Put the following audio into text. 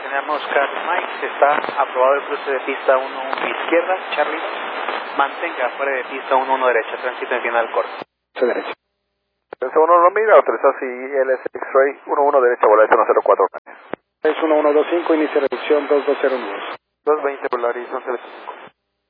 señal Oscar Mike, está aprobado el cruce de pista 1-1 izquierda, Charlie, mantenga fuera de pista 1-1 derecha, tránsito en final corto. Derecha. Prensa 1 Romina, autorizado si LS X-Ray 1-1 derecha, Volaris 104. Es 1125, inicia reducción 2209. 220 Volaris 105.